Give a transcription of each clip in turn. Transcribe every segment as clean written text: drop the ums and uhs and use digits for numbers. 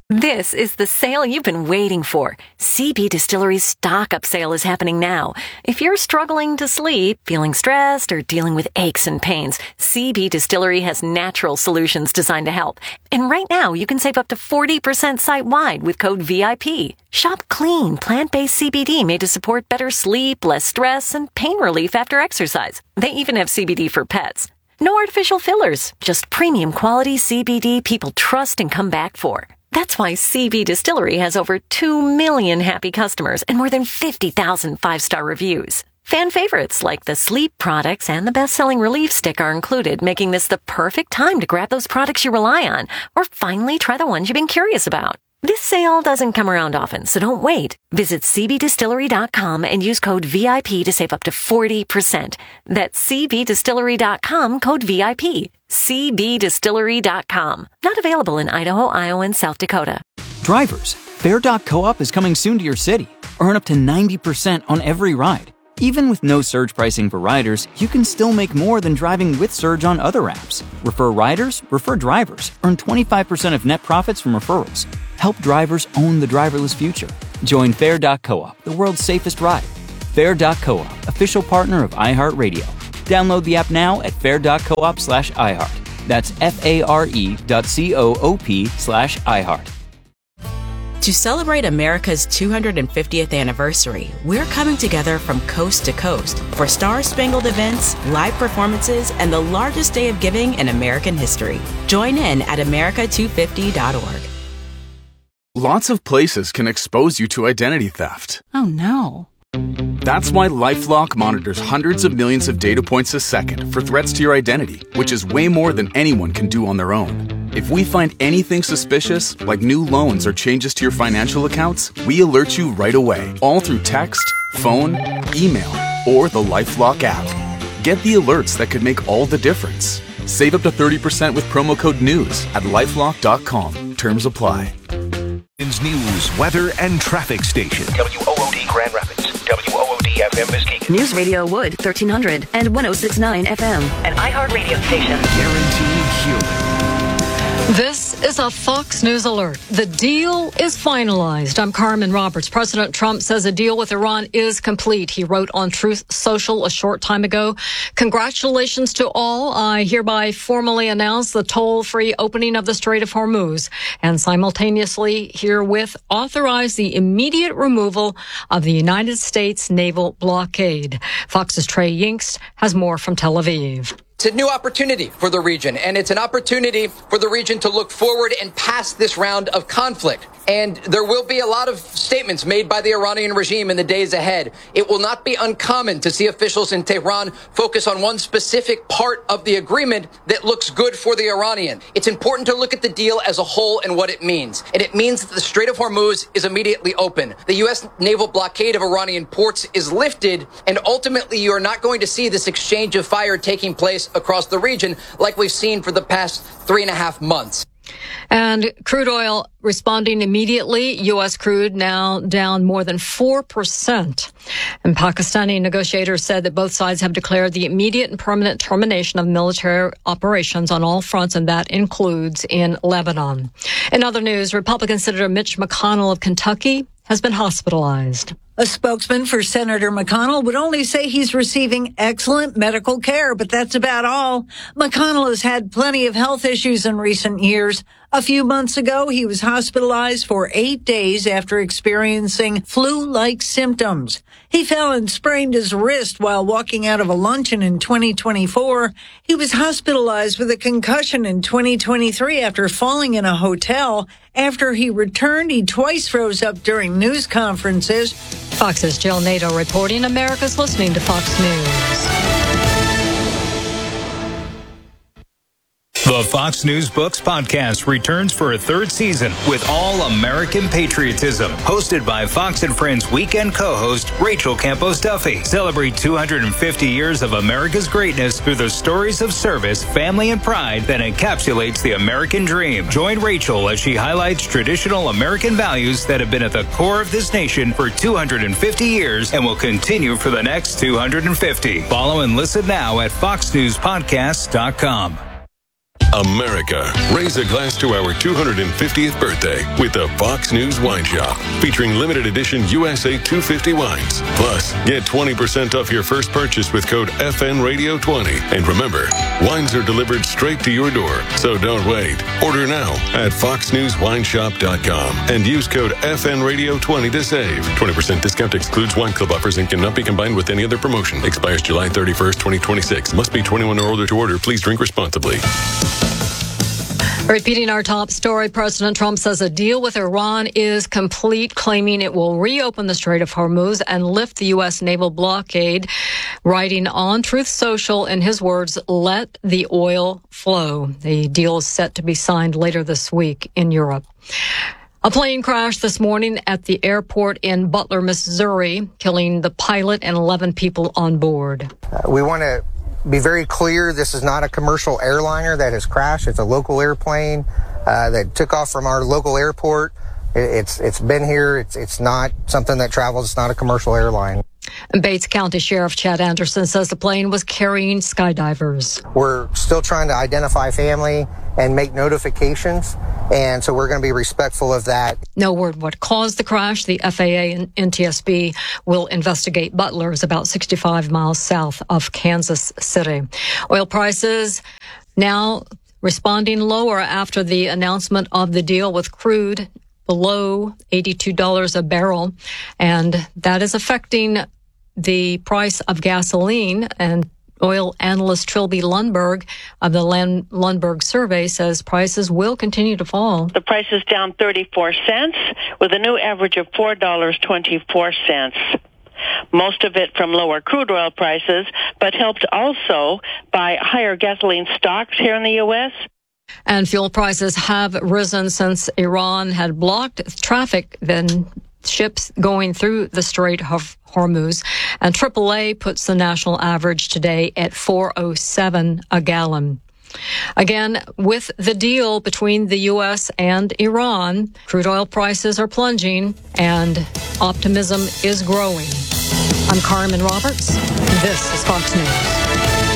This is the sale you've been waiting for. CB Distillery's stock-up sale is happening now. If you're struggling to sleep, feeling stressed, or dealing with aches and pains, CB Distillery has natural solutions designed to help. And right now, you can save up to 40% site-wide with code VIP. Shop clean, plant-based CBD made to support better sleep, less stress, and pain relief after exercise. They even have CBD for pets. No artificial fillers, just premium quality CBD people trust and come back for. That's why CB Distillery has over 2 million happy customers and more than 50,000 five-star reviews. Fan favorites like the sleep products and the best-selling relief stick are included, making this the perfect time to grab those products you rely on or finally try the ones you've been curious about. This sale doesn't come around often, so don't wait. Visit cbdistillery.com and use code VIP to save up to 40%. That's cbdistillery.com, code VIP. cbdistillery.com. Not available in Idaho, Iowa, and South Dakota. Drivers, Fair.coop is coming soon to your city. Earn up to 90% on every ride. Even with no surge pricing for riders, you can still make more than driving with Surge on other apps. Refer riders, refer drivers. Earn 25% of net profits from referrals. Help drivers own the driverless future. Join Fair.coop, the world's safest ride. Fair.coop, official partner of iHeartRadio. Download the app now at fair.coop/iHeart. That's FARE.coop/iHeart. To celebrate America's 250th anniversary, we're coming together from coast to coast for Star-Spangled events, live performances, and the largest day of giving in American history. Join in at America250.org. Lots of places can expose you to identity theft. Oh, no. That's why LifeLock monitors hundreds of millions of data points a second for threats to your identity, which is way more than anyone can do on their own. If we find anything suspicious, like new loans or changes to your financial accounts, we alert you right away, all through text, phone, email, or the LifeLock app. Get the alerts that could make all the difference. Save up to 30% with promo code NEWS at LifeLock.com. Terms apply. News, weather, and traffic station. WOOD Grand Rapids. WOOD FM Muskegon. News Radio Wood, 1300 and 106.9 FM. An iHeartRadio station. Guaranteed human. This is a Fox News alert. The deal is finalized. I'm Carmen Roberts. President Trump says a deal with Iran is complete. He wrote on Truth Social a short time ago. Congratulations to all. I hereby formally announce the toll-free opening of the Strait of Hormuz and simultaneously herewith authorize the immediate removal of the United States naval blockade. Fox's Trey Yingst has more from Tel Aviv. It's a new opportunity for the region, and it's an opportunity for the region to look forward and past this round of conflict. And there will be a lot of statements made by the Iranian regime in the days ahead. It will not be uncommon to see officials in Tehran focus on one specific part of the agreement that looks good for the Iranian. It's important to look at the deal as a whole and what it means. And it means that the Strait of Hormuz is immediately open. The U.S. naval blockade of Iranian ports is lifted, and ultimately you are not going to see this exchange of fire taking place across the region like we've seen for the past 3.5 months. And crude oil responding immediately. U.S. crude now down more than 4%. And Pakistani negotiators said that both sides have declared the immediate and permanent termination of military operations on all fronts, and that includes in Lebanon. In other news, Republican Senator Mitch McConnell of Kentucky has been hospitalized. A spokesman for Senator McConnell would only say he's receiving excellent medical care, but that's about all. McConnell has had plenty of health issues in recent years. A few months ago, he was hospitalized for 8 days after experiencing flu-like symptoms. He fell and sprained his wrist while walking out of a luncheon in 2024. He was hospitalized with a concussion in 2023 after falling in a hotel. After he returned, he twice froze up during news conferences. Fox's Jill Nato reporting. America's listening to Fox News. The Fox News Books podcast returns for a third season with all American patriotism. Hosted by Fox and Friends weekend co-host Rachel Campos Duffy. Celebrate 250 years of America's greatness through the stories of service, family, and pride that encapsulates the American dream. Join Rachel as she highlights traditional American values that have been at the core of this nation for 250 years and will continue for the next 250. Follow and listen now at foxnewspodcasts.com. America, raise a glass to our 250th birthday with the Fox News Wine Shop, featuring limited edition USA 250 wines. Plus, get 20% off your first purchase with code FNRadio20. And remember, wines are delivered straight to your door, so don't wait. Order now at foxnewswineshop.com and use code FNRadio20 to save. 20% discount excludes wine club offers and cannot be combined with any other promotion. Expires July 31st, 2026. Must be 21 or older to order. Please drink responsibly. Repeating our top story, President Trump says a deal with Iran is complete, claiming it will reopen the Strait of Hormuz and lift the U.S. naval blockade. Writing on Truth Social, in his words, let the oil flow. The deal is set to be signed later this week in Europe. A plane crashed this morning at the airport in Butler, Missouri, killing the pilot and 11 people on board. We want to be very clear, this is not a commercial airliner that has crashed. It's a local airplane that took off from our local airport. It's been here. It's not something that travels. It's not a commercial airline. Bates County Sheriff Chad Anderson says the plane was carrying skydivers. We're still trying to identify family and make notifications, and so we're going to be respectful of that. No word what caused the crash. The FAA and NTSB will investigate. Butler is about 65 miles south of Kansas City. Oil prices now responding lower after the announcement of the deal with crude below $82 a barrel, and that is affecting the price of gasoline. And oil analyst Trilby Lundberg of the Lundberg survey says prices will continue to fall. The price is down 34 cents with a new average of $4.24. Most of it from lower crude oil prices, but helped also by higher gasoline stocks here in the U.S. And fuel prices have risen since Iran had blocked traffic, then ships going through the Strait of Hormuz. And AAA puts the national average today at $4.07 a gallon. Again, with the deal between the U.S. and Iran, crude oil prices are plunging and optimism is growing. I'm Carmen Roberts. This is Fox News.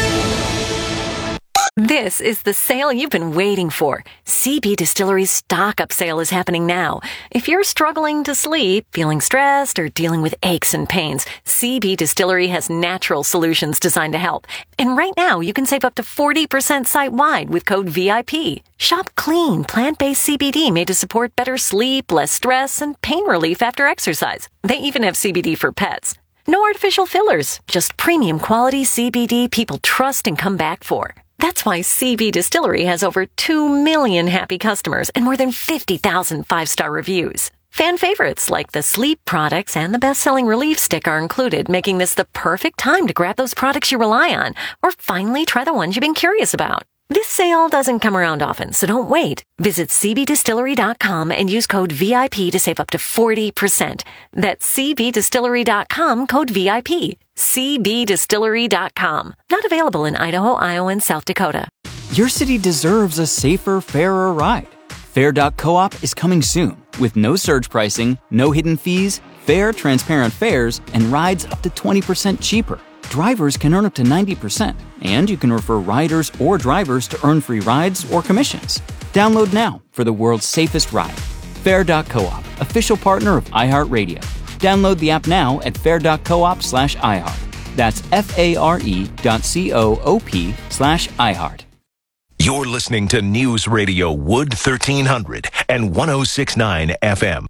This is the sale you've been waiting for. CB Distillery's stock-up sale is happening now. If you're struggling to sleep, feeling stressed, or dealing with aches and pains, CB Distillery has natural solutions designed to help. And right now, you can save up to 40% site-wide with code VIP. Shop clean, plant-based CBD made to support better sleep, less stress, and pain relief after exercise. They even have CBD for pets. No artificial fillers, just premium quality CBD people trust and come back for. That's why CB Distillery has over 2 million happy customers and more than 50,000 five-star reviews. Fan favorites like the sleep products and the best-selling relief stick are included, making this the perfect time to grab those products you rely on or finally try the ones you've been curious about. This sale doesn't come around often, so don't wait. Visit cbdistillery.com and use code VIP to save up to 40%. That's cbdistillery.com, code VIP. cbdistillery.com. Not available in Idaho, Iowa, and South Dakota. Your city deserves a safer, fairer ride. Fair.coop is coming soon with no surge pricing, no hidden fees, fair, transparent fares, and rides up to 20% cheaper. Drivers can earn up to 90%, and you can refer riders or drivers to earn free rides or commissions. Download now for the world's safest ride. Fair.coop, official partner of iHeartRadio. Download the app now at fair.coop/iHeart. That's FARE.coop/iHeart. You're listening to News Radio Wood 1300 and 106.9 FM.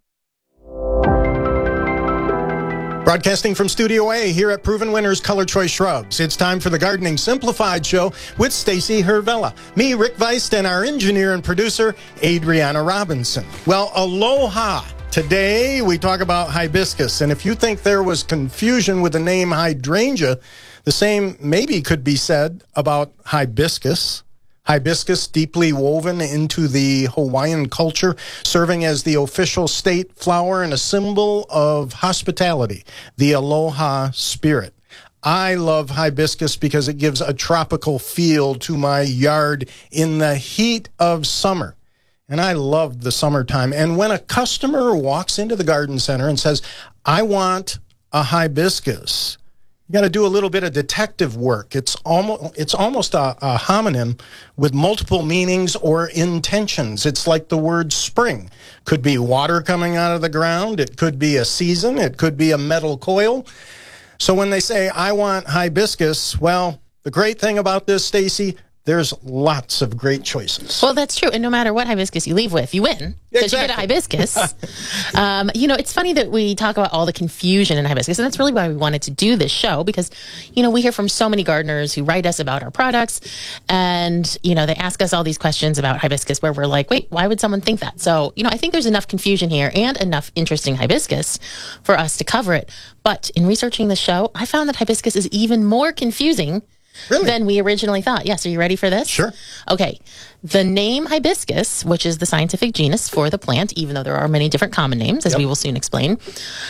Broadcasting from Studio A here at Proven Winners Color Choice Shrubs. It's time for the Gardening Simplified Show with Stacy Hervella. Me, Rick Weist, and our engineer and producer, Adriana Robinson. Well, aloha. Today, we talk about hibiscus. And if you think there was confusion with the name hydrangea, the same maybe could be said about hibiscus. Hibiscus, deeply woven into the Hawaiian culture, serving as the official state flower and a symbol of hospitality, the aloha spirit. I love hibiscus because it gives a tropical feel to my yard in the heat of summer. And I love the summertime. And when a customer walks into the garden center and says, I want a hibiscus, You got to do a little bit of detective work. It's almost a homonym with multiple meanings or intentions. It's like the word spring. Could be water coming out of the ground. It could be a season. It could be a metal coil. So when they say, I want hibiscus, well, the great thing about this, Stacy, there's lots of great choices. Well, that's true. And no matter what hibiscus you leave with, you win. Because you get a hibiscus. It's funny that we talk about all the confusion in hibiscus. And that's really why we wanted to do this show. Because, we hear from so many gardeners who write us about our products. And, they ask us all these questions about hibiscus where we're like, wait, why would someone think that? So, I think there's enough confusion here and enough interesting hibiscus for us to cover it. But in researching the show, I found that hibiscus is even more confusing than we originally thought. Yes, are you ready for this? Sure. Okay. The name hibiscus, which is the scientific genus for the plant, even though there are many different common names, as we will soon explain,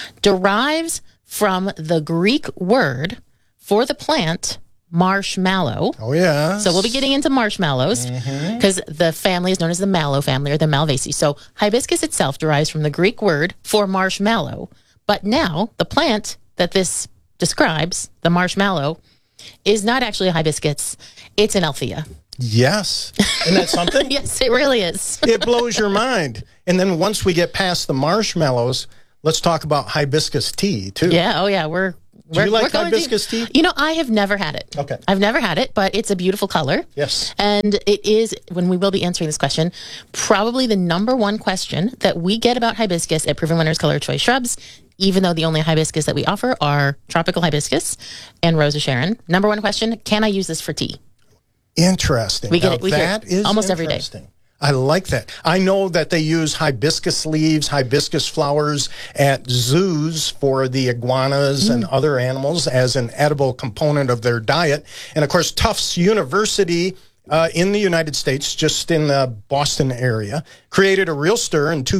derives from the Greek word for the plant, marshmallow. Oh, yeah. So we'll be getting into marshmallows because the family is known as the mallow family or the Malvaceae. So hibiscus itself derives from the Greek word for marshmallow. But now the plant that this describes, the marshmallow, is not actually a hibiscus. It's an Althea. Yes. Isn't that something? Yes, it really is. It blows your mind. And then once we get past the marshmallows, let's talk about hibiscus tea, too. Yeah. Oh, yeah. Do you like hibiscus tea? I have never had it. Okay. I've never had it, but it's a beautiful color. Yes. And it is, when we will be answering this question, probably the number one question that we get about hibiscus at Proven Winners Color Choice Shrubs, even though the only hibiscus that we offer are tropical hibiscus and Rose of Sharon. Number one question, can I use this for tea? Interesting. We get it almost every day. I like that. I know that they use hibiscus leaves, hibiscus flowers at zoos for the iguanas and other animals as an edible component of their diet. And of course, Tufts University in the United States, just in the Boston area, created a real stir in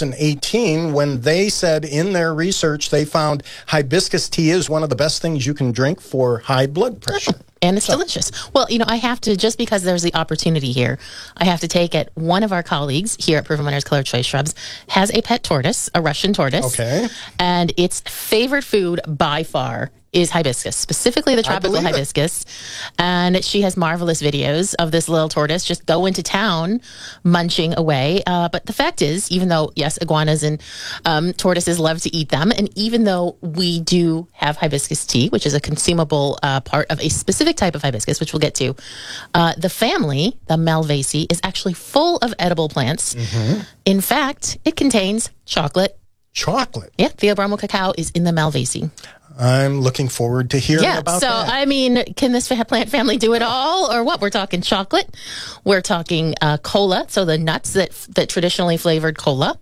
2018 when they said in their research they found hibiscus tea is one of the best things you can drink for high blood pressure. And it's delicious. Well, I have to, just because there's the opportunity here, I have to take it. One of our colleagues here at Proven Winners Color Choice Shrubs has a pet tortoise, a Russian tortoise. Okay. And its favorite food by far is hibiscus, specifically the tropical hibiscus. And she has marvelous videos of this little tortoise just going to town, munching away. But the fact is, even though, yes, iguanas and tortoises love to eat them, and even though we do have hibiscus tea, which is a consumable part of a specific type of hibiscus, which we'll get to, the family, the Malvaceae, is actually full of edible plants. In fact, it contains chocolate. Chocolate? Yeah, Theobromel cacao is in the Malvaceae. I'm looking forward to hearing about that. I mean, can this plant family do it all or what? We're talking chocolate. We're talking cola, so the nuts that traditionally flavored cola.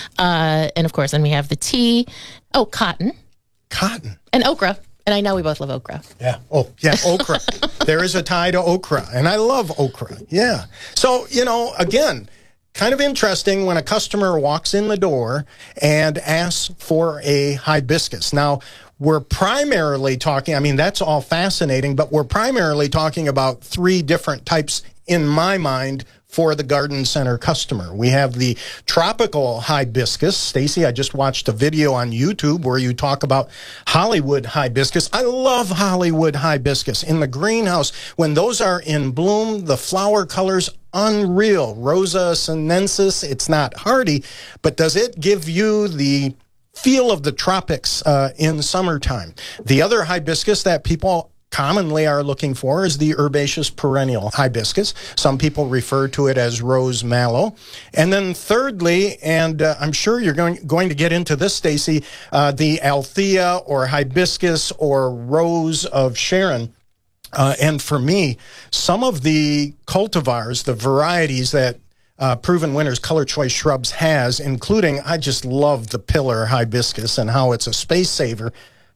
And of course, then we have the tea. Oh, cotton. Cotton. And okra. And I know we both love okra. Yeah. Oh, yeah, okra. There is a tie to okra, and I love okra. Yeah. So, again, kind of interesting when a customer walks in the door and asks for a hibiscus. Now, we're primarily talking, that's all fascinating, but we're primarily talking about three different types, in my mind, for the garden center customer. We have the tropical hibiscus. Stacy, I just watched a video on YouTube where you talk about Hollywood hibiscus. I love Hollywood hibiscus. In the greenhouse, when those are in bloom, the flower colors unreal. Rosa sinensis, it's not hardy, but does it give you the feel of the tropics in summertime? The other hibiscus that people commonly are looking for is the herbaceous perennial hibiscus. Some people refer to it as rose mallow. And then thirdly, and I'm sure you're going to get into this, Stacy, the Althea or hibiscus or rose of Sharon. And for me, some of the cultivars, the varieties that Proven Winners Color Choice Shrubs has, including, I just love the pillar hibiscus and how it's a space saver.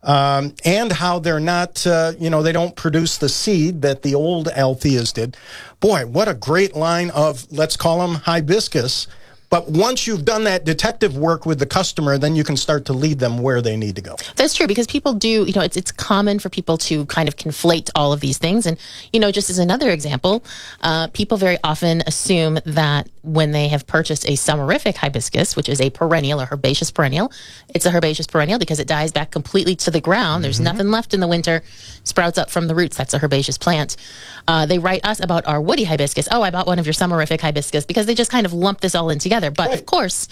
And how they're not, they don't produce the seed that the old Altheas did. Boy, what a great line of, let's call them hibiscus, But once you've done that detective work with the customer, then you can start to lead them where they need to go. That's true, because people do, it's common for people to kind of conflate all of these things. And, just as another example, people very often assume that when they have purchased a summerific hibiscus, which is a perennial, a herbaceous perennial, it's a herbaceous perennial because it dies back completely to the ground. There's nothing left in the winter, sprouts up from the roots. That's a herbaceous plant. They write us about our woody hibiscus. Oh, I bought one of your summerific hibiscus, because they just kind of lump this all in together. But of course,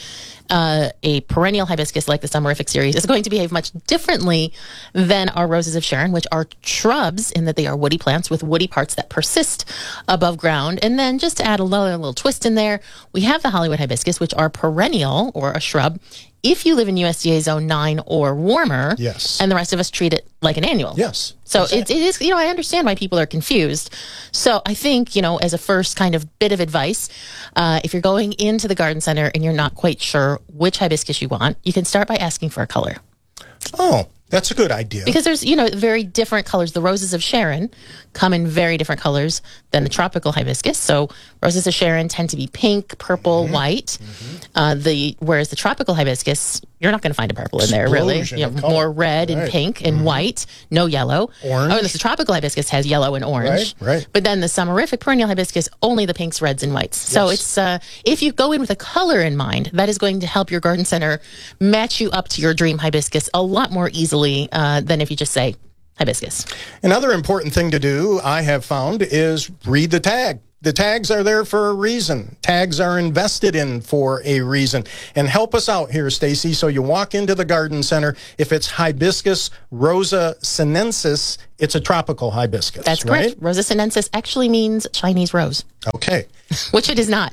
a perennial hibiscus like the summerific series is going to behave much differently than our roses of Sharon, which are shrubs in that they are woody plants with woody parts that persist above ground. And then just to add a little twist in there, we have the Hollywood hibiscus, which are perennial, or a shrub, if you live in USDA Zone 9 or warmer. Yes. And the rest of us treat it like an annual. Yes. So it is, I understand why people are confused. So I think, as a first kind of bit of advice, if you're going into the garden center and you're not quite sure which hibiscus you want, you can start by asking for a color. Oh, that's a good idea. Because there's, very different colors. The roses of Sharon come in very different colors than the tropical hibiscus. So roses of Sharon tend to be pink, purple, white. Whereas the tropical hibiscus, you're not going to find a purple in there, really. More red and pink and white, no yellow. Orange. Oh, and the tropical hibiscus has yellow and orange. Right. But then the summerific perennial hibiscus, only the pinks, reds, and whites. So it's if you go in with a color in mind, that is going to help your garden center match you up to your dream hibiscus a lot more easily than if you just say hibiscus. Another important thing to do, I have found, is read the tag. The tags are there for a reason. Tags are invested in for a reason. And help us out here, Stacy. So you walk into the garden center. If it's Hibiscus rosa sinensis, it's a tropical hibiscus. That's correct. Rosa sinensis actually means Chinese rose. Okay. Which it is not.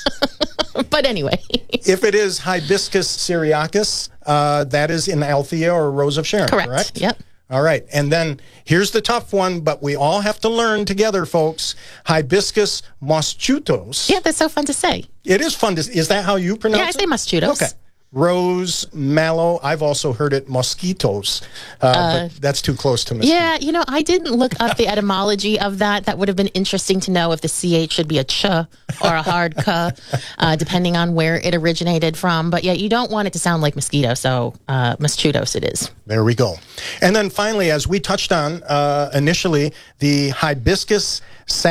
But anyway. If it is Hibiscus syriacus, that is in Althea or Rose of Sharon, correct? Yep. All right. And then here's the tough one, but we all have to learn together, folks. Hibiscus moschutos. Yeah, that's so fun to say. It is fun to say. Is that how you pronounce it? Yeah, I say moschutos. Okay. Rose mallow. I've also heard it mosquitos, but that's too close to mosquito. Yeah, I didn't look up the etymology of that. That would have been interesting to know if the CH should be a ch or a hard k, depending on where it originated from. But yeah, you don't want it to sound like mosquito, so moschutos it is. There we go. And then finally, as we touched on initially, the Hibiscus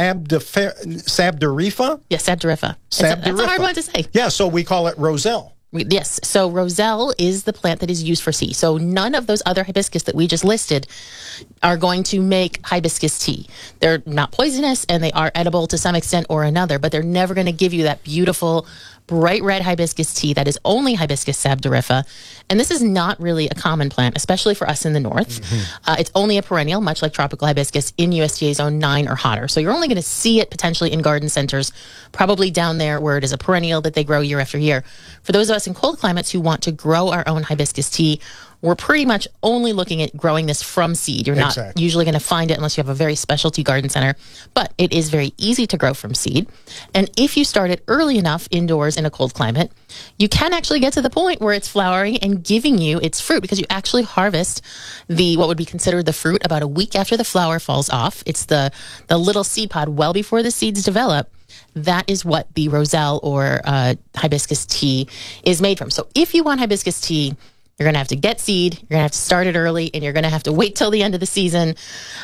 sabderifa? Yes, sabderifa. That's a hard one to say. Yeah, so we call it roselle. Yes. So roselle is the plant that is used for tea. So none of those other hibiscus that we just listed are going to make hibiscus tea. They're not poisonous and they are edible to some extent or another, but they're never going to give you that beautiful bright red hibiscus tea that is only Hibiscus sabderifa. And this is not really a common plant, especially for us in the north. It's only a perennial, much like tropical hibiscus, in USDA Zone 9 or hotter. So you're only going to see it potentially in garden centers, probably down there where it is a perennial that they grow year after year. For those of us in cold climates who want to grow our own hibiscus tea, we're pretty much only looking at growing this from seed. You're not usually going to find it unless you have a very specialty garden center, but it is very easy to grow from seed. And if you start it early enough indoors in a cold climate, you can actually get to the point where it's flowering and giving you its fruit, because you actually harvest what would be considered the fruit about a week after the flower falls off. It's the little seed pod well before the seeds develop. That is what the roselle or hibiscus tea is made from. So if you want hibiscus tea, you're going to have to get seed, you're going to have to start it early, and you're going to have to wait till the end of the season.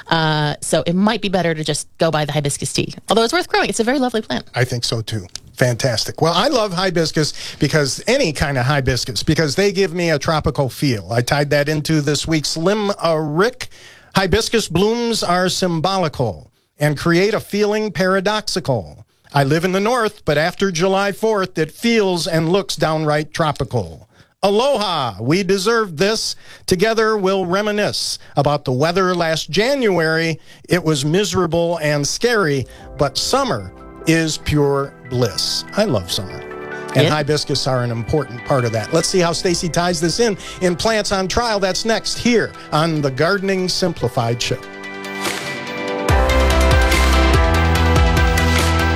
So it might be better to just go buy the hibiscus tea. Although it's worth growing. It's a very lovely plant. I think so, too. Fantastic. Well, I love hibiscus because any kind of hibiscus, because they give me a tropical feel. I tied that into this week's Limerick. Hibiscus blooms are symbolical and create a feeling paradoxical. I live in the north, but after July 4th, it feels and looks downright tropical. Aloha, we deserve this. Together we'll reminisce about the weather last January. It was miserable and scary, but summer is pure bliss. I love summer. And hibiscus are an important part of that. Let's see how Stacy ties this in Plants on Trial. That's next here on the Gardening Simplified Show. This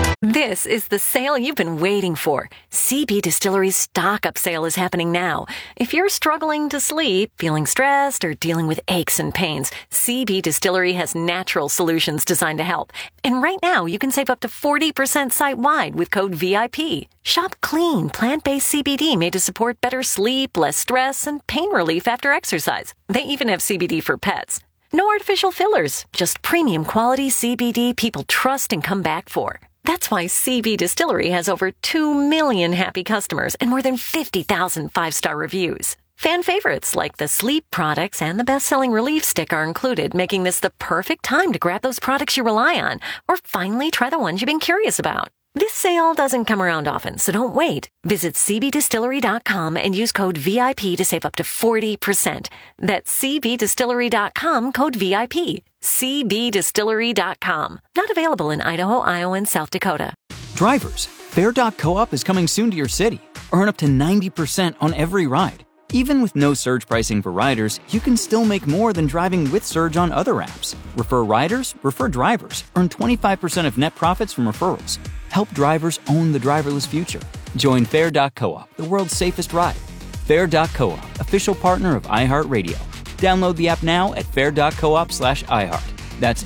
This is the sale you've been waiting for. CB Distillery's stock-up sale is happening now. If you're struggling to sleep, feeling stressed, or dealing with aches and pains, CB Distillery has natural solutions designed to help. And right now, you can save up to 40% site-wide with code VIP. Shop clean, plant-based CBD made to support better sleep, less stress, and pain relief after exercise. They even have CBD for pets. No artificial fillers, just premium quality CBD people trust and come back for. That's why CB Distillery has over 2 million happy customers and more than 50,000 five-star reviews. Fan favorites like the sleep products and the best-selling Relief Stick are included, making this the perfect time to grab those products you rely on or finally try the ones you've been curious about. This sale doesn't come around often, so don't wait. Visit cbdistillery.com and use code VIP to save up to 40%. That's cbdistillery.com, code VIP. cbdistillery.com. Not available in Idaho, Iowa, and South Dakota. Drivers, Fair.coop is coming soon to your city. Earn up to 90% on every ride. Even with no surge pricing for riders, you can still make more than driving with surge on other apps. Refer riders, refer drivers. Earn 25% of net profits from referrals. Help drivers own the driverless future. Join Fair.coop, the world's safest ride. Fair.coop, official partner of iHeartRadio. Download the app now at fair.coop/iHeart. That's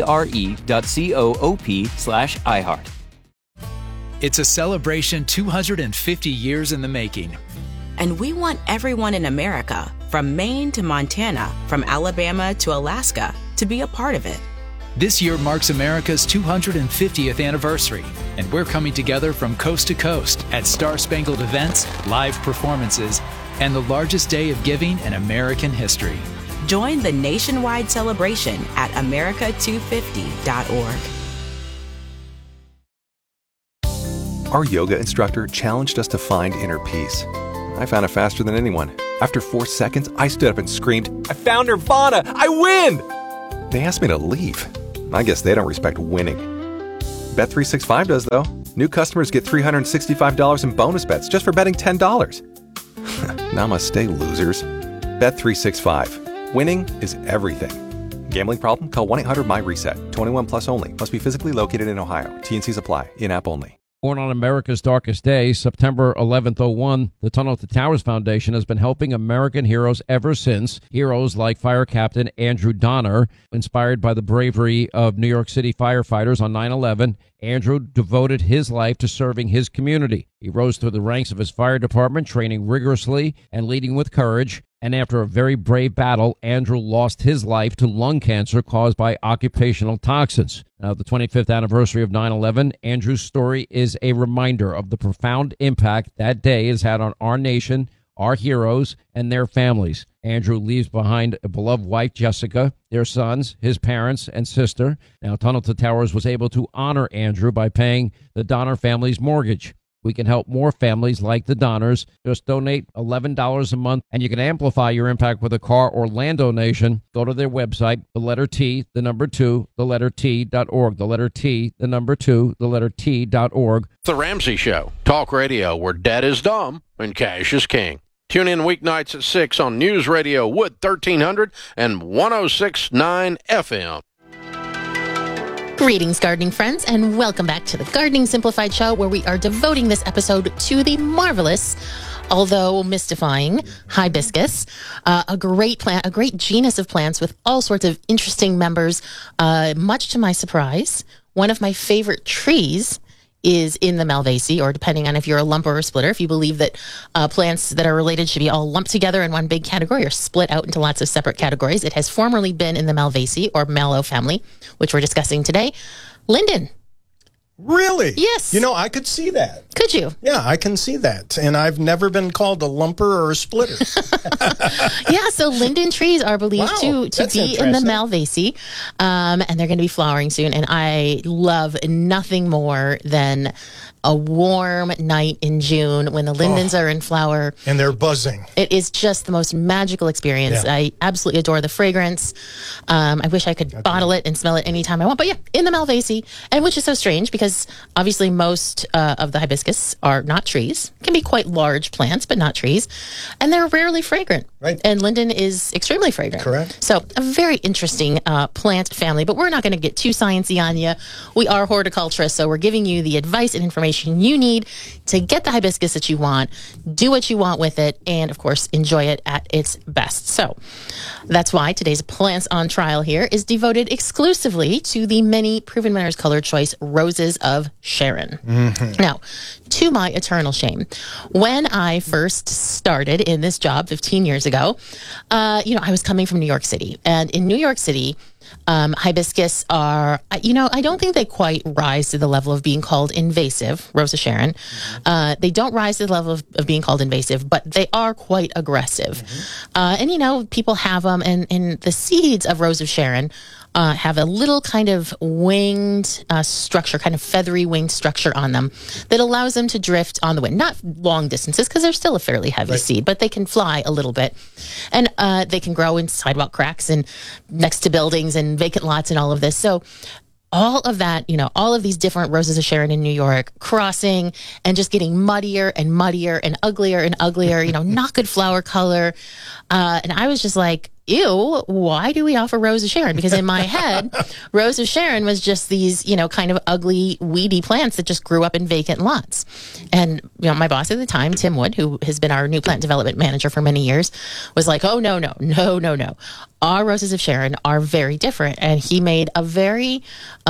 FARE.coop/iHeart. It's a celebration 250 years in the making. And we want everyone in America, from Maine to Montana, from Alabama to Alaska, to be a part of it. This year marks America's 250th anniversary, and we're coming together from coast to coast at Star-Spangled events, live performances, and the largest day of giving in American history. Join the nationwide celebration at america250.org. Our yoga instructor challenged us to find inner peace. I found it faster than anyone. After 4 seconds, I stood up and screamed, "I found Nirvana! I win!" They asked me to leave. I guess they don't respect winning. Bet365 does, though. New customers get $365 in bonus bets just for betting $10. Namaste, losers. Bet365. Winning is everything. Gambling problem? Call 1-800-MY-RESET. 21 plus only. Must be physically located in Ohio. T&Cs apply. In-app only. Born on America's darkest day, September 11th, 2001, the Tunnel to Towers Foundation has been helping American heroes ever since. Heroes like Fire Captain Andrew Donner, inspired by the bravery of New York City firefighters on 9/11. Andrew devoted his life to serving his community. He rose through the ranks of his fire department, training rigorously and leading with courage. And after a very brave battle, Andrew lost his life to lung cancer caused by occupational toxins. Now, the 25th anniversary of 9/11, Andrew's story is a reminder of the profound impact that day has had on our nation, our heroes, and their families. Andrew leaves behind a beloved wife, Jessica, their sons, his parents, and sister. Now, Tunnel to Towers was able to honor Andrew by paying the Donner family's mortgage. We can help more families like the Donners. Just donate $11 a month, and you can amplify your impact with a car or land donation. Go to their website, the letter T, the number 2, the letter T.org. The letter T, the number 2, the letter T.org. The Ramsey Show, talk radio where dead is dumb and cash is king. Tune in weeknights at 6 on News Radio Wood 1300 and 106.9 FM. Greetings, gardening friends, and welcome back to the Gardening Simplified Show, where we are devoting this episode to the marvelous, although mystifying, hibiscus, a great plant, a great genus of plants with all sorts of interesting members. Much to my surprise, one of my favorite trees is in the Malvaceae, or depending on if you're a lumper or a splitter, if you believe that plants that are related should be all lumped together in one big category or split out into lots of separate categories. It has formerly been in the Malvaceae or mallow family, which we're discussing today. Linden. Really? Yes. You know, I could see that. Could you? Yeah, I can see that. And I've never been called a lumper or a splitter. Yeah, so linden trees are believed to be in the Malvaceae, and they're going to be flowering soon. And I love nothing more than a warm night in June when the lindens are in flower. And they're buzzing. It is just the most magical experience. Yeah. I absolutely adore the fragrance. I wish I could bottle it and smell it anytime I want. But yeah, in the Malvaceae, and which is so strange because obviously most of the hibiscus are not trees. Can be quite large plants, but not trees. And they're rarely fragrant. Right. And linden is extremely fragrant. Correct. So a very interesting plant family, but we're not going to get too sciencey on you. We are horticulturists, so we're giving you the advice and information you need to get the hibiscus that you want, do what you want with it, and of course, enjoy it at its best. So that's why today's Plants on Trial here is devoted exclusively to the many Proven Winners Color Choice Roses of Sharon. Mm-hmm. Now, to my eternal shame, when I first started in this job 15 years ago, I was coming from New York City, and in New York City, hibiscus are, I don't think they quite rise to the level of being called invasive, Rose of Sharon. They don't rise to the level of being called invasive, but they are quite aggressive. And people have them, and the seeds of Rose of Sharon have a little kind of winged structure, kind of feathery winged structure on them that allows them to drift on the wind. Not long distances because they're still a fairly heavy seed, but they can fly a little bit. And they can grow in sidewalk cracks and next to buildings and vacant lots and all of this. So all of that, all of these different Roses of Sharon in New York crossing and just getting muddier and muddier and uglier, not good flower color. And I was just like, ew, why do we offer Rose of Sharon? Because in my head, Rose of Sharon was just these, kind of ugly, weedy plants that just grew up in vacant lots. And, my boss at the time, Tim Wood, who has been our new plant development manager for many years, was like, oh, no. Our Roses of Sharon are very different. And he made a very,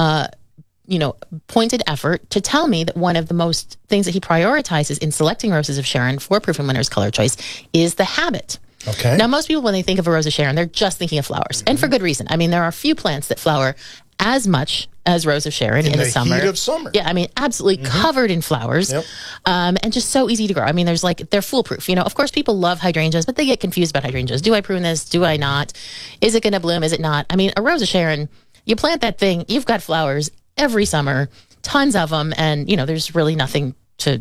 pointed effort to tell me that one of the most things that he prioritizes in selecting Roses of Sharon for Proven Winners Color Choice is the habit. Okay. Now, most people, when they think of a Rose of Sharon, they're just thinking of flowers. And for good reason. I mean, there are a few plants that flower as much as Rose of Sharon in the summer. Heat of summer. Yeah, I mean, absolutely covered in flowers. Yep. And just so easy to grow. I mean, they're foolproof. Of course, people love hydrangeas, but they get confused about hydrangeas. Do I prune this? Do I not? Is it going to bloom? Is it not? I mean, a Rose of Sharon, you plant that thing, you've got flowers every summer, tons of them, and, there's really nothing to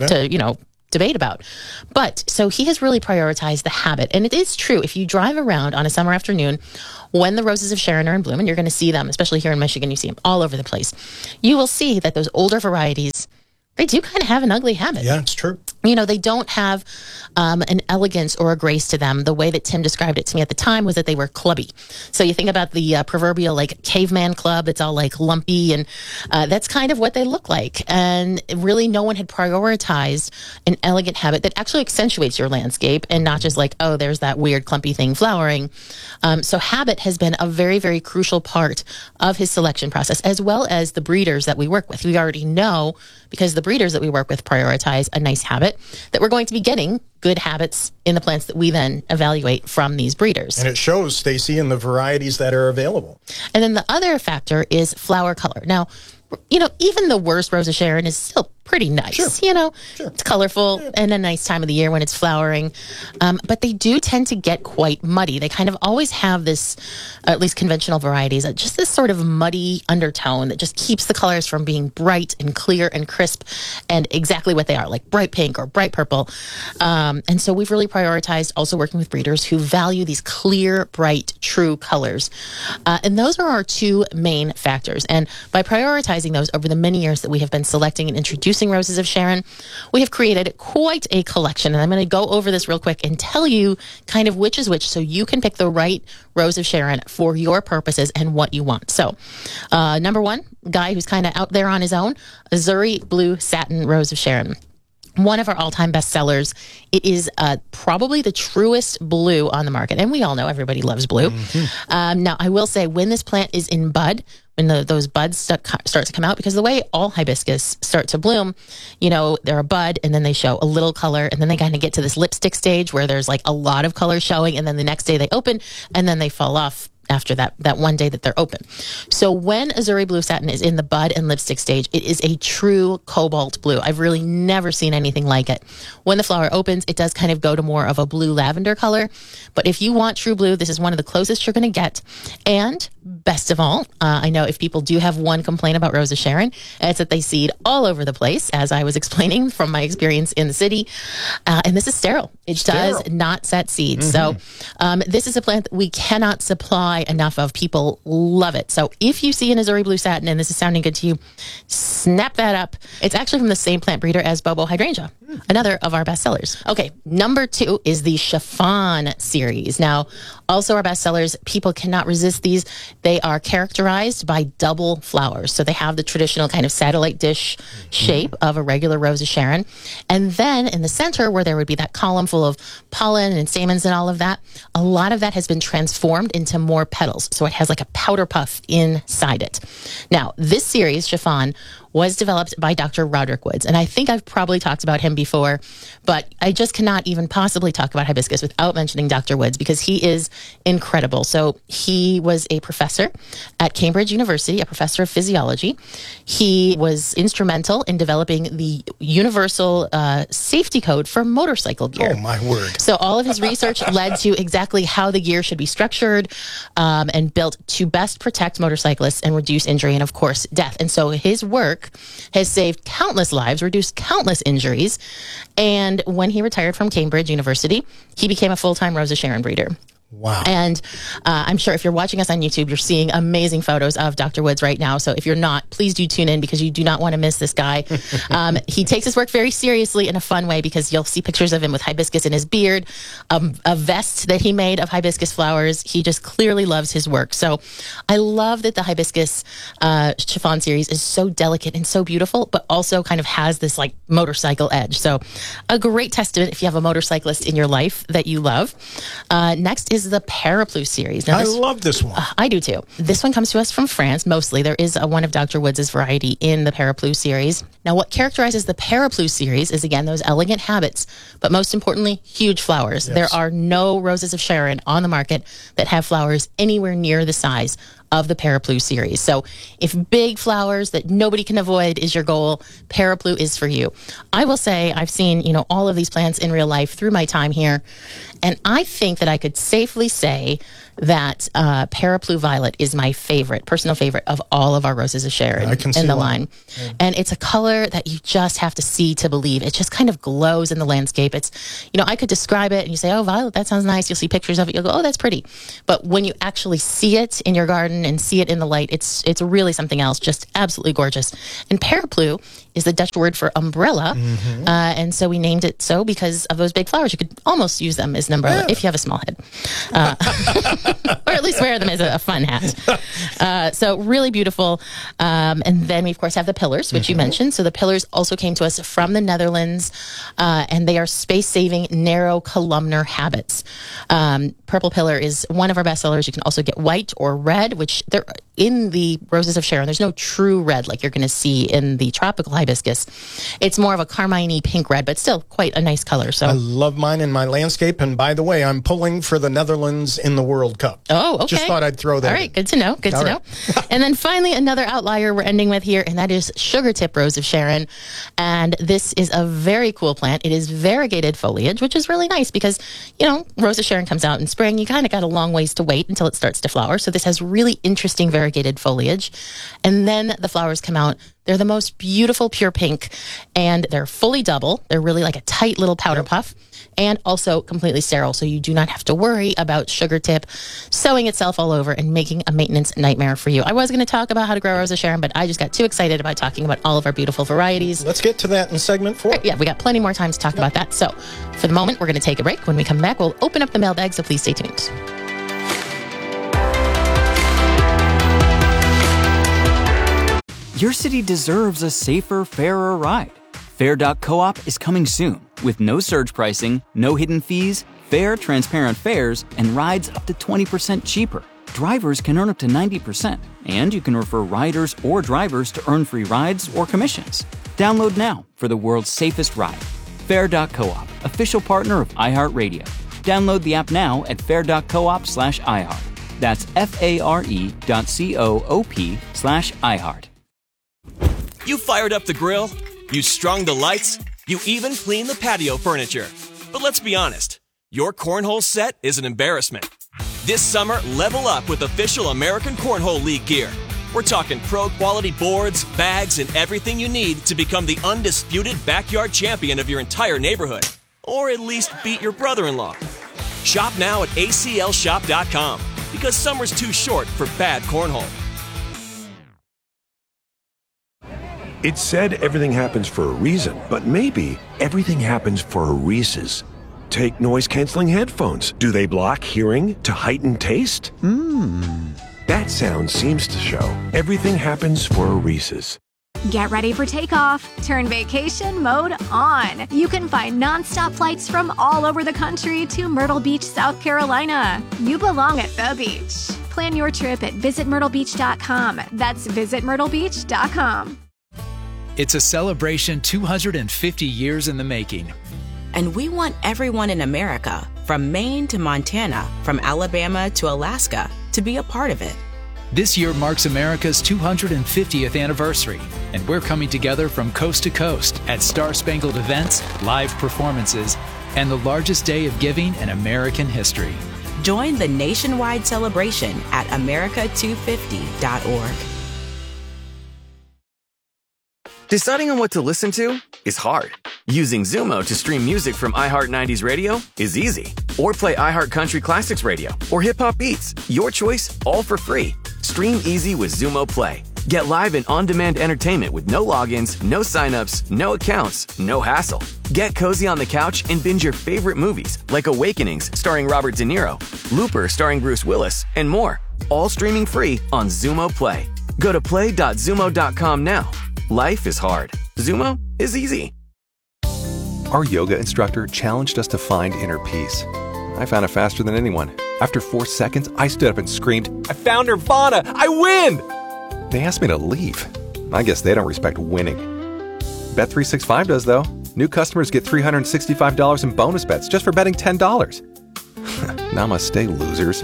debate about. But so he has really prioritized the habit. And it is true, if you drive around on a summer afternoon when the Roses of Sharon are in bloom, and you're going to see them, especially here in Michigan, you see them all over the place, you will see that those older varieties, they do kind of have an ugly habit. Yeah, it's true. They don't have an elegance or a grace to them. The way that Tim described it to me at the time was that they were clubby. So you think about the proverbial caveman club that's all lumpy, and that's kind of what they look like. And really no one had prioritized an elegant habit that actually accentuates your landscape and not just there's that weird clumpy thing flowering. So habit has been a very, very crucial part of his selection process, as well as the breeders that we work with. We already know, because the breeders that we work with prioritize a nice habit, that we're going to be getting good habits in the plants that we then evaluate from these breeders. And it shows, Stacy, in the varieties that are available. And then the other factor is flower color. Now, even the worst Rose of Sharon is still pretty nice. Sure. It's colorful and a nice time of the year when it's flowering. But they do tend to get quite muddy. They kind of always have this, at least conventional varieties, just this sort of muddy undertone that just keeps the colors from being bright and clear and crisp and exactly what they are, like bright pink or bright purple. And so we've really prioritized also working with breeders who value these clear, bright, true colors. And those are our two main factors. And by prioritizing those over the many years that we have been selecting and introducing Roses of Sharon, we have created quite a collection. And I'm going to go over this real quick and tell you kind of which is which so you can pick the right Rose of Sharon for your purposes and what you want. So, number one, guy who's kind of out there on his own, Azuri Blue Satin Rose of Sharon. One of our all-time bestsellers. It is probably the truest blue on the market. And we all know everybody loves blue. Now, I will say when this plant is in bud, when those buds start to come out, because the way all hibiscus start to bloom, they're a bud and then they show a little color and then they kind of get to this lipstick stage where there's a lot of color showing, and then the next day they open and then they fall off after that one day that they're open. So when Azuri Blue Satin is in the bud and lipstick stage, it is a true cobalt blue. I've really never seen anything like it. When the flower opens, it does kind of go to more of a blue lavender color. But if you want true blue, this is one of the closest you're going to get. And best of all, I know if people do have one complaint about Rose of Sharon, it's that they seed all over the place, as I was explaining from my experience in the city. And this is sterile. It does not set seeds. So this is a plant that we cannot supply enough of. People love it. So if you see an Azuri Blue Satin and this is sounding good to you, snap that up. It's actually from the same plant breeder as Bobo Hydrangea, another of our bestsellers. Okay, number 2 is the Chiffon series. Now, also our bestsellers, people cannot resist these. They are characterized by double flowers. So they have the traditional kind of satellite dish shape of a regular Rose of Sharon. And then in the center, where there would be that column full of pollen and stamens and all of that, a lot of that has been transformed into more petals. So it has like a powder puff inside it. Now, this series, Chiffon, was developed by Dr. Roderick Woods. And I think I've probably talked about him before, but I just cannot even possibly talk about hibiscus without mentioning Dr. Woods, because he is incredible. So he was a professor at Cambridge University, a professor of physiology. He was instrumental in developing the universal safety code for motorcycle gear. Oh, my word. So all of his research led to exactly how the gear should be structured and built to best protect motorcyclists and reduce injury and, of course, death. And so his work has saved countless lives, reduced countless injuries. And when he retired from Cambridge University, he became a full-time Rose of Sharon breeder. Wow. And I'm sure if you're watching us on YouTube, you're seeing amazing photos of Dr. Woods right now. So if you're not, please do tune in, because you do not want to miss this guy. He takes his work very seriously in a fun way, because you'll see pictures of him with hibiscus in his beard, a vest that he made of hibiscus flowers. He just clearly loves his work. So I love that the hibiscus Chiffon series is so delicate and so beautiful, but also kind of has this like motorcycle edge. So a great testament if you have a motorcyclist in your life that you love. Next is the Parapluie series. Now, I love this one. I do too. This one comes to us from France, mostly. There is one of Dr. Woods' variety in the Parapluie series. Now, what characterizes the Parapluie series is, again, those elegant habits, but most importantly, huge flowers. Yes. There are no Roses of Sharon on the market that have flowers anywhere near the size of the Parapluie series. So if big flowers that nobody can avoid is your goal, Parapluie is for you. I will say I've seen, all of these plants in real life through my time here, and I think that I could safely say that Parapluie Violet is my personal favorite of all of our Roses of Sharon in the line. Yeah. And it's a color that you just have to see to believe. It just kind of glows in the landscape. It's, I could describe it and you say, oh, violet, that sounds nice. You'll see pictures of it. You'll go, oh, that's pretty. But when you actually see it in your garden and see it in the light, it's really something else, just absolutely gorgeous. And Parapluie is the Dutch word for umbrella. Mm-hmm. And so we named it so because of those big flowers. You could almost use them as an umbrella if you have a small head. Or at least wear them as a fun hat. So really beautiful. And then we, of course, have the pillars, which you mentioned. So the pillars also came to us from the Netherlands, and they are space-saving, narrow columnar habits. Purple pillar is one of our bestsellers. You can also get white or red, which they're in the Roses of Sharon. There's no true red like you're going to see in the tropical hibiscus. It's more of a carmine pink red, but still quite a nice color. So I love mine in my landscape. And by the way, I'm pulling for the Netherlands in the World Cup. Oh, okay. Just thought I'd throw that in. All right, good to know. Good to know. And then finally, another outlier we're ending with here, and that is Sugar Tip Rose of Sharon. And this is a very cool plant. It is variegated foliage, which is really nice because, Rose of Sharon comes out in spring. You kind of got a long ways to wait until it starts to flower. So this has really interesting variegated foliage. And then the flowers come out. They're the most beautiful pure pink, and they're fully double. They're really like a tight little powder puff, and also completely sterile. So you do not have to worry about Sugar Tip sewing itself all over and making a maintenance nightmare for you. I was going to talk about how to grow Rose of Sharon, but I just got too excited about talking about all of our beautiful varieties. Let's get to that in segment 4. Right, yeah, we got plenty more time to talk about that. So for the moment, we're going to take a break. When we come back, we'll open up the mailbag, so please stay tuned. Your city deserves a safer, fairer ride. Fair.coop is coming soon with no surge pricing, no hidden fees, fair, transparent fares, and rides up to 20% cheaper. Drivers can earn up to 90%, and you can refer riders or drivers to earn free rides or commissions. Download now for the world's safest ride. Fair.coop, official partner of iHeartRadio. Download the app now at fair.coop/iHeart. That's FARE.coop/iHeart. You fired up the grill, you strung the lights, you even cleaned the patio furniture. But let's be honest, your cornhole set is an embarrassment. This summer, level up with official American Cornhole League gear. We're talking pro-quality boards, bags, and everything you need to become the undisputed backyard champion of your entire neighborhood. Or at least beat your brother-in-law. Shop now at aclshop.com, because summer's too short for bad cornhole. It's said everything happens for a reason, but maybe everything happens for a Reese's. Take noise-canceling headphones. Do they block hearing to heighten taste? That sound seems to show everything happens for a Reese's. Get ready for takeoff. Turn vacation mode on. You can find nonstop flights from all over the country to Myrtle Beach, South Carolina. You belong at the beach. Plan your trip at visitmyrtlebeach.com. That's visitmyrtlebeach.com. It's a celebration 250 years in the making. And we want everyone in America, from Maine to Montana, from Alabama to Alaska, to be a part of it. This year marks America's 250th anniversary, and we're coming together from coast to coast at Star-Spangled Events, live performances, and the largest day of giving in American history. Join the nationwide celebration at america250.org. Deciding on what to listen to is hard. Using Zumo to stream music from iHeart 90s Radio is easy. Or play iHeart Country Classics Radio or Hip Hop Beats. Your choice, all for free. Stream easy with Zumo Play. Get live and on-demand entertainment with no logins, no signups, no accounts, no hassle. Get cozy on the couch and binge your favorite movies like Awakenings starring Robert De Niro, Looper starring Bruce Willis, and more. All streaming free on Zumo Play. Go to play.zumo.com now. Life is hard. Zumo is easy. Our yoga instructor challenged us to find inner peace. I found it faster than anyone. After 4 seconds, I stood up and screamed, "I found Nirvana! I win!" They asked me to leave. I guess they don't respect winning. Bet365 does, though. New customers get $365 in bonus bets just for betting $10. Namaste, losers.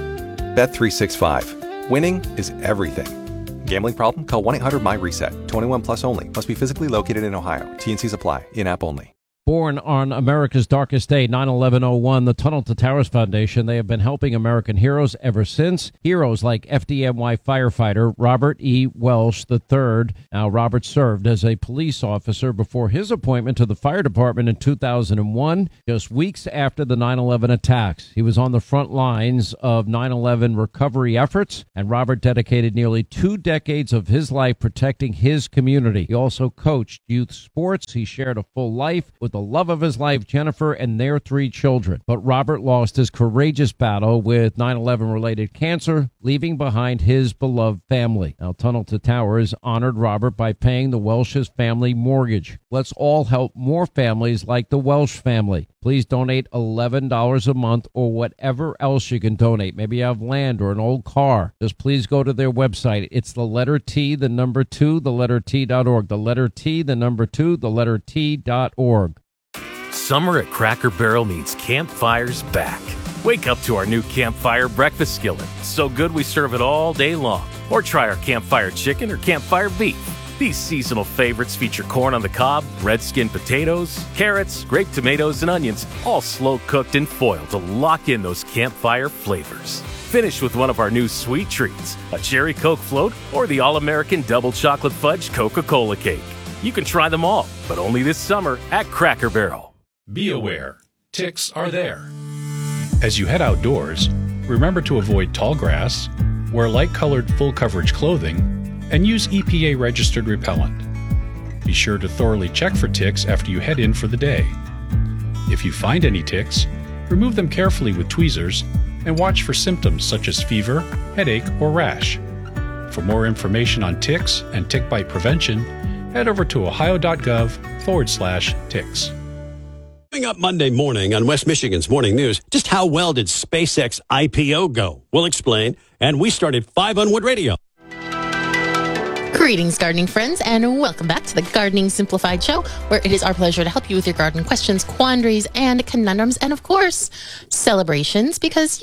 Bet365. Winning is everything. Gambling problem? Call 1-800-MY-RESET. 21 plus only. Must be physically located in Ohio. T&Cs apply. In-app only. Born on America's darkest day, 9/11/01, the Tunnel to Towers Foundation, they have been helping American heroes ever since. Heroes like FDNY firefighter Robert E. Welsh III. Now, Robert served as a police officer before his appointment to the fire department in 2001, just weeks after the 9/11 attacks. He was on the front lines of 9/11 recovery efforts, and Robert dedicated nearly 2 decades of his life protecting his community. He also coached youth sports. He shared a full life with the love of his life, Jennifer, and their 3 children. But Robert lost his courageous battle with 9/11-related cancer, leaving behind his beloved family. Now, Tunnel to Towers honored Robert by paying the Welsh's family mortgage. Let's all help more families like the Welsh family. Please donate $11 a month or whatever else you can donate. Maybe you have land or an old car. Just please go to their website. It's the letter T, the number 2, the letter T.org. The letter T, the number 2, the letter T.org. Summer at Cracker Barrel means campfires back. Wake up to our new Campfire breakfast skillet. So good we serve it all day long. Or try our Campfire chicken or Campfire beef. These seasonal favorites feature corn on the cob, red skin potatoes, carrots, grape tomatoes, and onions, all slow cooked in foil to lock in those campfire flavors. Finish with one of our new sweet treats, a cherry Coke float or the all-American double chocolate fudge Coca-Cola cake. You can try them all, but only this summer at Cracker Barrel. Be aware, ticks are there. As you head outdoors, remember to avoid tall grass, wear light-colored full-coverage clothing, and use EPA-registered repellent. Be sure to thoroughly check for ticks after you head in for the day. If you find any ticks, remove them carefully with tweezers and watch for symptoms such as fever, headache, or rash. For more information on ticks and tick bite prevention, head over to ohio.gov/ticks. Coming up Monday morning on West Michigan's Morning News, just how well did SpaceX IPO go? We'll explain. And we started 5 on Wood Radio. Greetings, gardening friends, and welcome back to the Gardening Simplified Show, where it is our pleasure to help you with your garden questions, quandaries, and conundrums, and of course, celebrations, because, you know,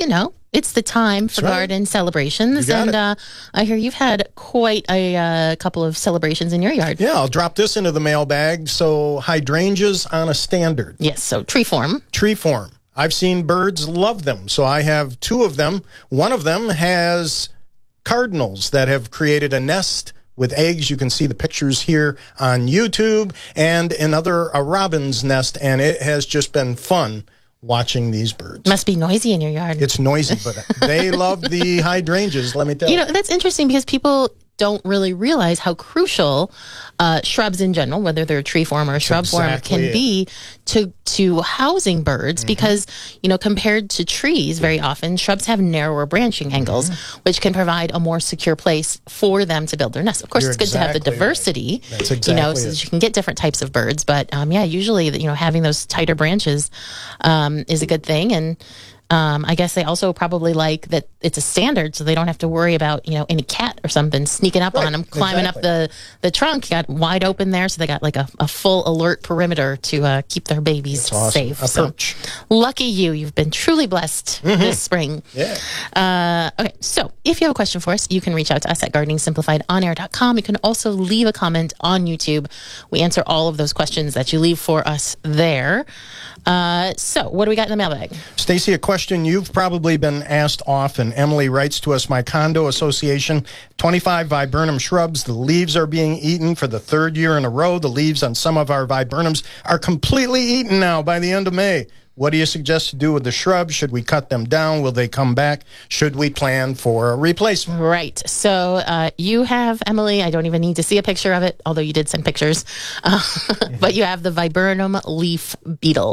It's the time for garden celebrations, and I hear you've had quite a couple of celebrations in your yard. Yeah, I'll drop this into the mailbag. So hydrangeas on a standard. Yes, so tree form. Tree form. I've seen birds love them, so I have 2 of them. One of them has cardinals that have created a nest with eggs. You can see the pictures here on YouTube, and another a robin's nest, and it has just been fun watching these birds. Must be noisy in your yard. It's noisy, but they love the hydrangeas, let me tell you. You know, that's interesting because people don't really realize how crucial shrubs in general, whether they're tree form or shrub form, can be to housing birds, because, you know, compared to trees, very often shrubs have narrower branching angles, which can provide a more secure place for them to build their nest. Of course, it's good to have the diversity, you know, so that you can get different types of birds. But yeah, usually, you know, having those tighter branches is a good thing. And I guess they also probably like that it's a standard, so they don't have to worry about, you know, any cat or something sneaking up on them, climbing up the trunk. You got wide open there, so they got like a full alert perimeter to keep their babies safe. So lucky you. You've been truly blessed this spring. Yeah. Okay, so if you have a question for us, you can reach out to us at gardeningsimplifiedonair.com. You can also leave a comment on YouTube. We answer all of those questions that you leave for us there. So what do we got in the mailbag? Stacy, a question you've probably been asked often. Emily writes to us, my condo association, 25 viburnum shrubs. The leaves are being eaten for the 3rd year in a row. The leaves on some of our viburnums are completely eaten now by the end of May. What do you suggest to do with the shrubs? Should we cut them down? Will they come back? Should we plan for a replacement? Right. So you have, Emily, I don't even need to see a picture of it, although you did send pictures. But you have the viburnum leaf beetle.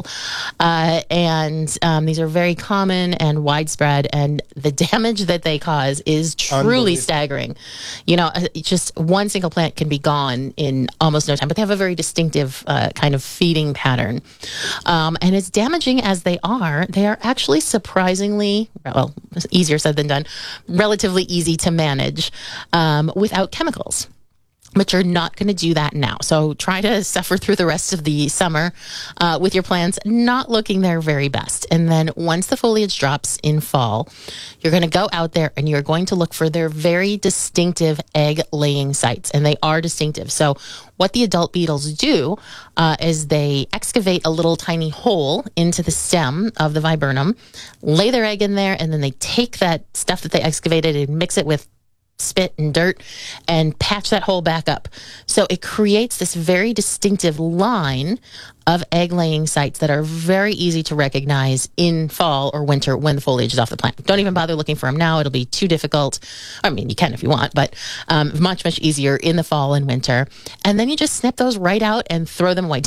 And these are very common and widespread, and the damage that they cause is truly staggering. You know, just one single plant can be gone in almost no time, but they have a very distinctive kind of feeding pattern. And it's damaging as they are actually surprisingly, well, easier said than done, relatively easy to manage without chemicals. But you're not going to do that now. So try to suffer through the rest of the summer with your plants not looking their very best. And then once the foliage drops in fall, you're going to go out there and you're going to look for their very distinctive egg-laying sites. And they are distinctive. So what the adult beetles do is they excavate a little tiny hole into the stem of the viburnum, lay their egg in there, and then they take that stuff that they excavated and mix it with spit and dirt and patch that hole back up. So it creates this very distinctive line of egg-laying sites that are very easy to recognize in fall or winter when the foliage is off the plant. Don't even bother looking for them now. It'll be too difficult. I mean, you can if you want, but much, much easier in the fall and winter. And then you just snip those right out and throw them away.